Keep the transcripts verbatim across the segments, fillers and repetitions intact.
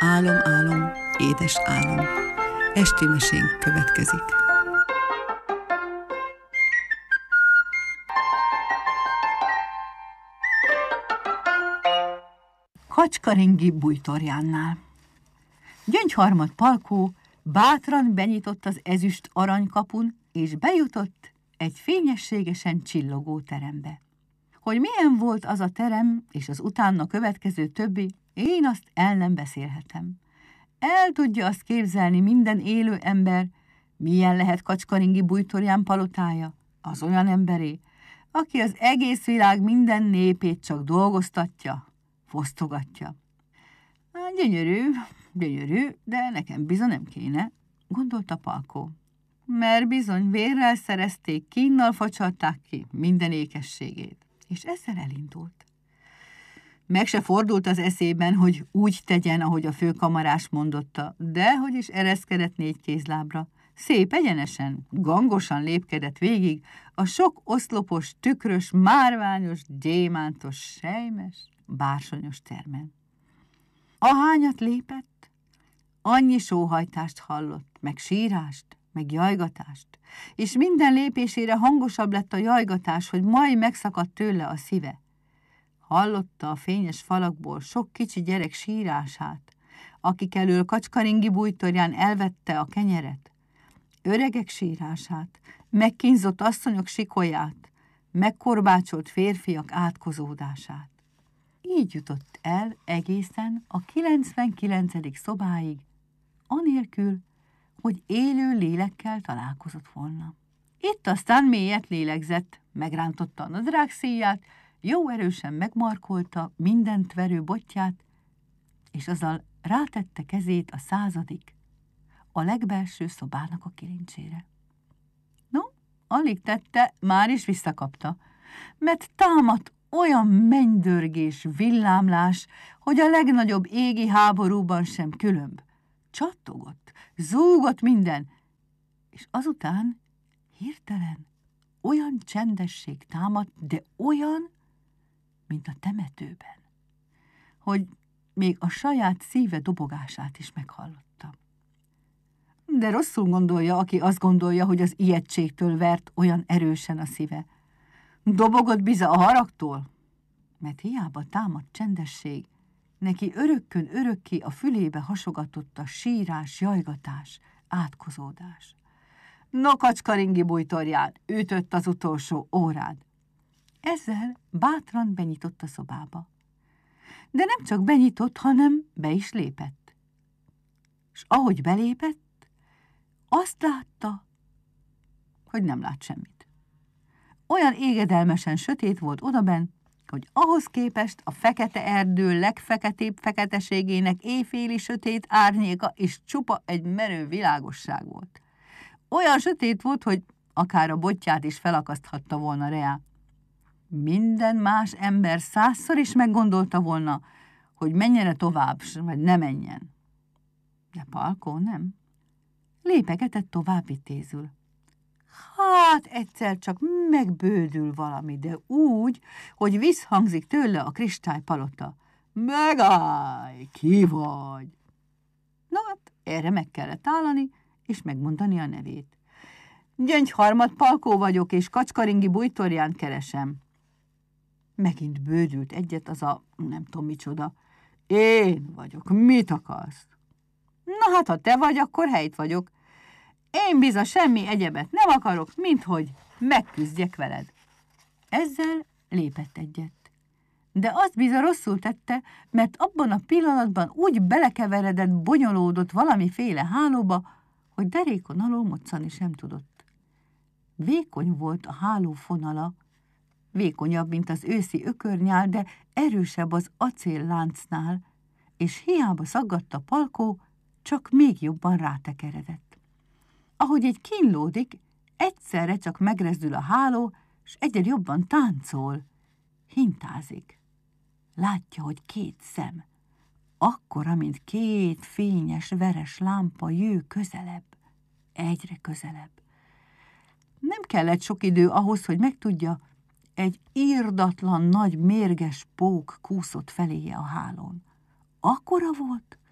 Álom, álom, édes álom. Esti mesénk következik. Kacskaringi bújtorjánnál. Gyöngyharmad Palkó bátran benyitott az ezüst aranykapun, és bejutott egy fényességesen csillogó terembe. Hogy milyen volt az a terem, és az utána következő többi, én azt el nem beszélhetem. El tudja azt képzelni minden élő ember, milyen lehet Kacskaringi bújtorján palotája, az olyan emberé, aki az egész világ minden népét csak dolgoztatja, fosztogatja. Gyönyörű, gyönyörű, de nekem bizony nem kéne, gondolta Palkó. Mert bizony vérrel szerezték, kínnal facsarták ki minden ékességét, és ezzel elindult. Meg se fordult az eszében, hogy úgy tegyen, ahogy a főkamarás mondotta, de hogy is ereszkedett négy kézlábra. Szép egyenesen, gangosan lépkedett végig a sok oszlopos, tükrös, márványos, gyémántos, sejmes, bársonyos termen. Ahányat lépett, annyi sóhajtást hallott, meg sírást, meg jajgatást, és minden lépésére hangosabb lett a jajgatás, hogy majd megszakadt tőle a szíve. Hallotta a fényes falakból sok kicsi gyerek sírását, akik elől Kacskaringi bújtorján elvette a kenyeret, öregek sírását, megkínzott asszonyok sikolyát, megkorbácsolt férfiak átkozódását. Így jutott el egészen a kilencvenkilencedik szobáig, anélkül, hogy élő lélekkel találkozott volna. Itt aztán mélyet lélegzett, megrántotta a nadrágszíját, jó erősen megmarkolta mindent verő botját, és azzal rátette kezét a századik, a legbelső szobának a kilincsére. No, alig tette, már is visszakapta, mert támadt olyan mennydörgés, villámlás, hogy a legnagyobb égi háborúban sem különb. Csattogott, zúgott minden, és azután hirtelen olyan csendesség támadt, de olyan, mint a temetőben, hogy még a saját szíve dobogását is meghallotta. De rosszul gondolja, aki azt gondolja, hogy az ijegységtől vert olyan erősen a szíve. Dobogott biza a haragtól, mert hiába támadt csendesség, neki örökkön örökké a fülébe hasogatott a sírás, jajgatás, átkozódás. No, Kacskaringi bújtorján, ütött az utolsó órád. Ezzel bátran benyitott a szobába. De nem csak benyitott, hanem be is lépett. És ahogy belépett, azt látta, hogy nem lát semmit. Olyan égedelmesen sötét volt odabenn, hogy ahhoz képest a fekete erdő legfeketébb feketeségének éjféli sötét árnyéka és csupa egy merő világosság volt. Olyan sötét volt, hogy akár a botját is felakaszthatta volna reá. Minden más ember százszor is meggondolta volna, hogy menjen-e tovább, vagy ne menjen. De Palkó nem. Lépegetett tovább vitézül. Hát egyszer csak megbődül valami, de úgy, hogy visszhangzik tőle a kristálypalota. Megállj, ki vagy? Na hát, erre meg kellett állani, és megmondani a nevét. Gyöngyharmad Palkó vagyok, és Kacskaringi bújtorján keresem. Megint bődült egyet az a nem tudom micsoda. Én vagyok, mit akarsz? Na hát, ha te vagy, akkor helyt vagyok. Én biza semmi egyebet nem akarok, minthogy megküzdjek veled. Ezzel lépett egyet. De azt biza rosszul tette, mert abban a pillanatban úgy belekeveredett, bonyolódott valamiféle hálóba, hogy derékon alól moccani sem tudott. Vékony volt a háló fonala, vékonyabb, mint az őszi ökörnyál, de erősebb az acélláncnál, és hiába szaggatta Palkó, csak még jobban rátekeredett. Ahogy egy kínlódik, egyszerre csak megrezdül a háló, és egyre jobban táncol, hintázik. Látja, hogy két szem, akkora, mint két fényes, veres lámpa jő közelebb, egyre közelebb. Nem kellett sok idő ahhoz, hogy megtudja, egy irdatlan nagy mérges pók kúszott feléje a hálón. Akkora volt,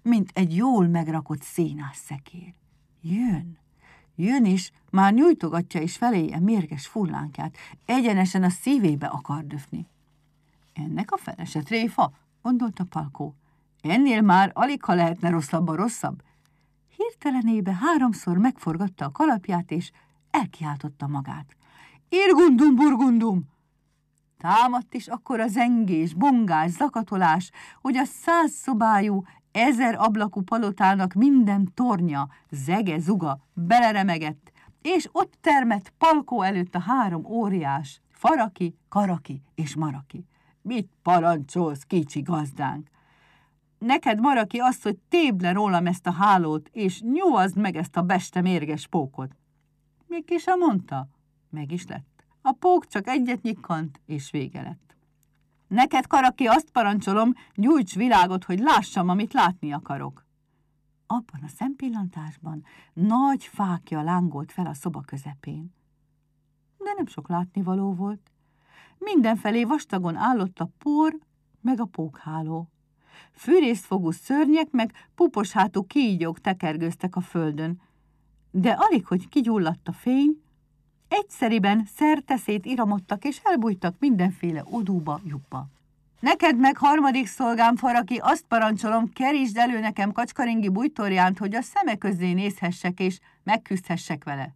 mint egy jól megrakott szénás szekér. Jön, jön is, már nyújtogatja is feléje mérges fullánkját, egyenesen a szívébe akar döfni. Ennek a felese tréfa, gondolta Palkó. Ennél már aligha lehetne rosszabb a rosszabb. Hirtelenébe háromszor megforgatta a kalapját, és elkiáltotta magát. Irgundum, burgundum! Támadt is akkor a zengés, bongás, zakatolás, hogy a száz szobájú, ezer ablakú palotának minden tornya, zege, zuga beleremegett, és ott termett Palkó előtt a három óriás, Faraki, Karaki és Maraki. Mit parancsolsz, kicsi gazdánk? Neked, Maraki, azt, hogy tépd le rólam ezt a hálót, és nyúvazd meg ezt a beste mérges pókot. Még ki sem mondta? Meg is lett. A pók csak egyet nyikkant, és vége lett. Neked, Karaki, azt parancsolom, gyújts világot, hogy lássam, amit látni akarok. Abban a szempillantásban nagy fákja lángolt fel a szoba közepén. De nem sok látnivaló volt. Mindenfelé vastagon állott a por, meg a pókháló. Fűrészfogú szörnyek meg pupos hátú kígyók tekergőztek a földön, de alig, hogy kigyulladt a fény, egyszeriben szerteszét iramodtak és elbújtak mindenféle odúba, lyukba. Neked meg, harmadik szolgám, Faraki, azt parancsolom, kerítsd elő nekem Kacskaringi bújtorjánt, hogy a szeme közé nézhessek és megküzdhessek vele.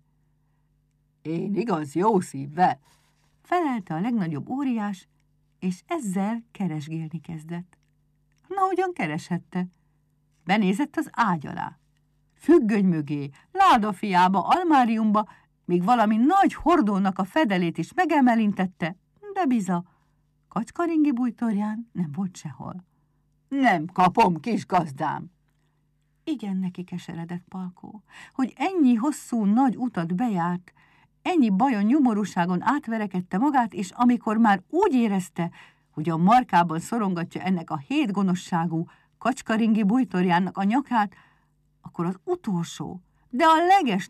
Én igaz, jó szívvel, felelte a legnagyobb óriás, és ezzel keresgélni kezdett. Na, hogyan kereshette? Benézett az ágy alá, függöny mögé, ládafiába, almáriumba, még valami nagy hordónak a fedelét is megemelintette, de biza, Kacskaringi bújtorján nem volt sehol. Nem kapom, kis gazdám! Igen, neki keseredett Palkó, hogy ennyi hosszú, nagy utat bejárt, ennyi bajon, nyomorúságon átverekedte magát, és amikor már úgy érezte, hogy a markában szorongatja ennek a hét gonoszságú Kacskaringi bújtorjának a nyakát, akkor az utolsó, de a leges